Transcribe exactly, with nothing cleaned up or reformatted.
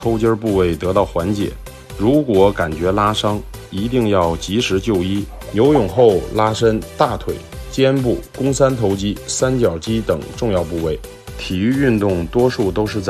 抽筋部位得到缓解。如果感觉拉伤，一定要及时就医。游泳后拉伸大腿、肩部、肱三头肌、三角肌等重要部位。体育运动多数都是在